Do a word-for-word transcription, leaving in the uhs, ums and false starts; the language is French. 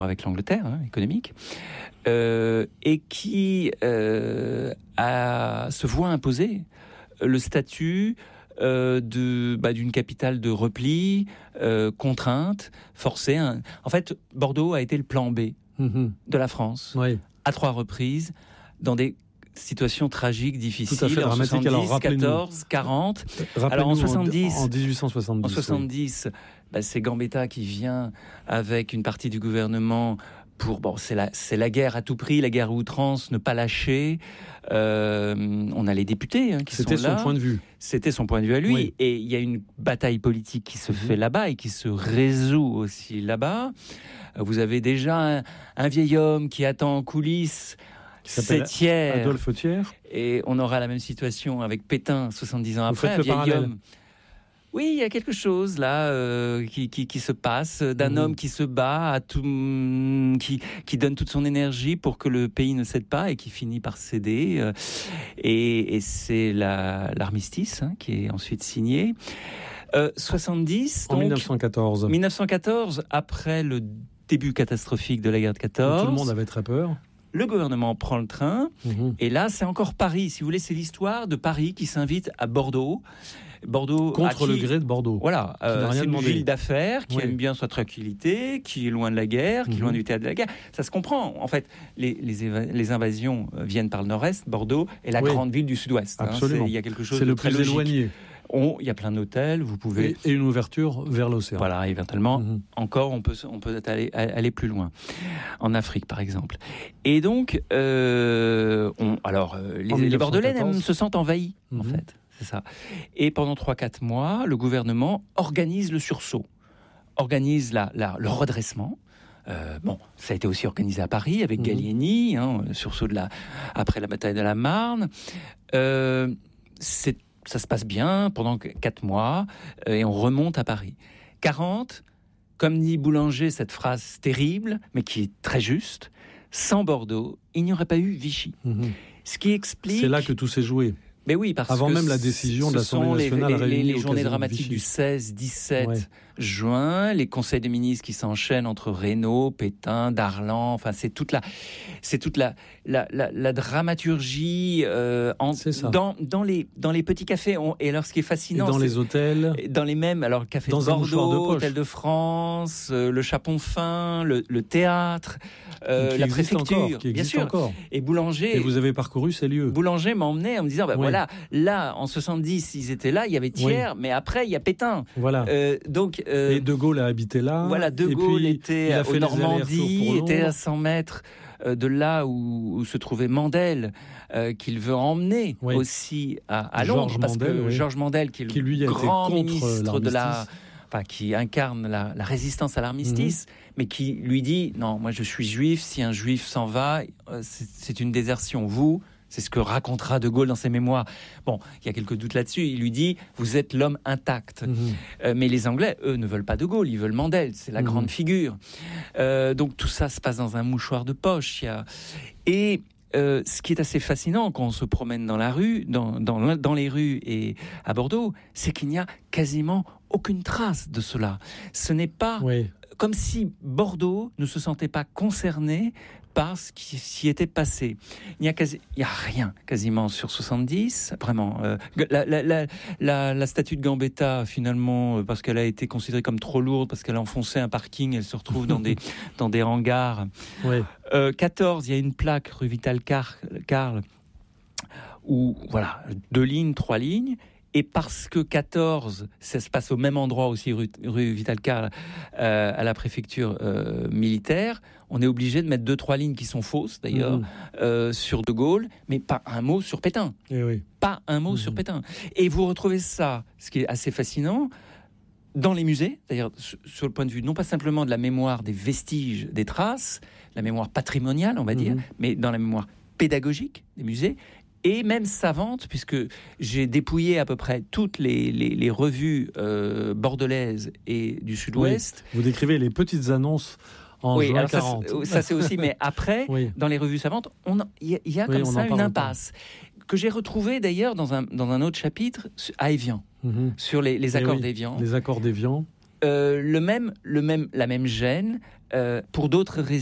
avec l'Angleterre, hein, économique, euh, et qui euh, a, se voit imposer le statut euh, de, bah, d'une capitale de repli, euh, contrainte, forcée. Hein. En fait, Bordeaux a été le plan B mmh. de la France, oui. à trois reprises, dans des situations tragiques, difficiles, Tout à fait en dramatique. soixante-dix, quatorze, quarante. Alors en soixante-dix, en dix-huit cent soixante-dix, en soixante-dix oui. bah, c'est Gambetta qui vient avec une partie du gouvernement pour, bon, c'est la, c'est la guerre à tout prix, la guerre à outrance, ne pas lâcher. Euh, on a les députés hein, qui C'était sont là. C'était son point de vue. C'était son point de vue à lui. Oui. Et il y a une bataille politique qui se mmh. fait là-bas et qui se résout aussi là-bas. Vous avez déjà un, un vieil homme qui attend en coulisses. C'est Thiers. Adolphe Thiers. Et on aura la même situation avec Pétain, soixante-dix ans Vous après. Faites un vieil homme. Oui, il y a quelque chose là euh, qui, qui, qui se passe, d'un mmh. homme qui se bat, à tout, qui, qui donne toute son énergie pour que le pays ne cède pas et qui finit par céder. Euh, et, et c'est la, l'armistice hein, qui est ensuite signé. Euh, soixante-dix, en donc, dix-neuf cent quatorze. dix-neuf cent quatorze, après le début catastrophique de la guerre de quatorze. Tout le monde avait très peur. Le gouvernement prend le train, mmh. et là, c'est encore Paris. Si vous voulez, c'est l'histoire de Paris qui s'invite à Bordeaux. Bordeaux contre qui, le gré de Bordeaux. Voilà, euh, c'est une demandé. ville d'affaires qui oui. aime bien sa tranquillité, qui est loin de la guerre, qui mmh. est loin du théâtre de la guerre. Ça se comprend. En fait, les, les, éva- les invasions viennent par le nord-est. Bordeaux est la oui. grande ville du sud-ouest. Absolument. Hein. C'est, il y a quelque chose c'est de le très plus logique. éloigné. On, il y a plein d'hôtels, vous pouvez... Et, et une ouverture vers l'océan. Voilà, éventuellement, mmh. encore, on peut, on peut aller, aller plus loin. En Afrique, par exemple. Et donc, euh, on, alors, les, les Bordelais même se sentent envahis, mmh. en fait. C'est ça. Et pendant trois à quatre mois, le gouvernement organise le sursaut, organise la, la, le redressement. Euh, bon, ça a été aussi organisé à Paris avec mmh. Gallieni, hein, sursaut de la, après la bataille de la Marne. Euh, c'est Ça se passe bien pendant quatre mois euh, et on remonte à Paris. quarante, comme dit Boulanger, cette phrase terrible, mais qui est très juste, sans Bordeaux, il n'y aurait pas eu Vichy. Mmh. Ce qui explique... C'est là que tout s'est joué. Mais oui, parce Avant que même la décision de l'Assemblée nationale les, les, les, les journées dramatiques du seize dix-sept ouais. juin, les conseils des ministres qui s'enchaînent entre Reynaud, Pétain, Darlan, enfin c'est toute la, c'est toute la, la, la, la dramaturgie euh, en, dans, dans, les, dans les petits cafés. On, et alors ce qui est fascinant, et dans c'est, les hôtels, dans les mêmes, alors café dans de Bordeaux, Hôtel de France, euh, le Chapon Fin, le, le théâtre, euh, la préfecture, encore, qui bien sûr. Encore. Et Boulanger. Et vous avez parcouru ces lieux. Boulanger m'emmenait en me disant, bah, oui. voilà, là, en soixante-dix, ils étaient là, il y avait Thiers, oui. mais après, il y a Pétain. Voilà. Euh, donc, euh, et De Gaulle a habité là. Voilà, De Gaulle était en Normandie, était à cent mètres de là où, où se trouvait Mandel, euh, qu'il veut emmener oui. aussi à, à Londres, Georges parce Mandel, que oui. Georges Mandel, qui est le qui, lui, a grand été contre ministre de la... Enfin, qui incarne la, la résistance à l'armistice, mmh. mais qui lui dit, non, moi je suis juif, si un juif s'en va, c'est, c'est une désertion. Vous, c'est ce que racontera De Gaulle dans ses mémoires. Bon, il y a quelques doutes là-dessus. Il lui dit, vous êtes l'homme intact. Mmh. Euh, mais les Anglais, eux, ne veulent pas De Gaulle, ils veulent Mandel, c'est la mmh. grande figure. Euh, donc tout ça se passe dans un mouchoir de poche. Il y a... Et... Euh, ce qui est assez fascinant quand on se promène dans la rue, dans, dans, dans les rues et à Bordeaux, c'est qu'il n'y a quasiment aucune trace de cela. Ce n'est pas oui. comme si Bordeaux ne se sentait pas concerné par ce qui s'y était passé. Il n'y a, quasi, il n'y a rien quasiment sur soixante-dix, vraiment. Euh, la, la, la, la, la statue de Gambetta, finalement, parce qu'elle a été considérée comme trop lourde, parce qu'elle a enfoncé un parking, elle se retrouve dans des, dans des hangars. Oui. Euh, quatorze, il y a une plaque rue Vital-Carle, où, voilà, deux lignes, trois lignes. Et parce que quatorze, ça se passe au même endroit aussi, rue, rue Vital-Carle, euh, à la préfecture euh, militaire, on est obligé de mettre deux, trois lignes qui sont fausses, d'ailleurs, mmh. euh, sur De Gaulle, mais pas un mot sur Pétain. Eh oui. Pas un mot mmh. sur Pétain. Et vous retrouvez ça, ce qui est assez fascinant, dans les musées, d'ailleurs, sur le point de vue, non pas simplement de la mémoire des vestiges, des traces, la mémoire patrimoniale, on va mmh. dire, mais dans la mémoire pédagogique des musées, et même savante, puisque j'ai dépouillé à peu près toutes les, les, les revues euh, bordelaises et du Sud-Ouest. Oui, vous décrivez les petites annonces en oui, juin alors quarante. Ça, ça c'est aussi, mais après, oui. dans les revues savantes, il y, y a oui, comme ça une impasse, que j'ai retrouvée d'ailleurs dans un, dans un autre chapitre à Évian, mmh. sur les, les accords oui, d'Évian. Les accords d'Évian. Euh, le même, le même, la même gêne, euh, pour d'autres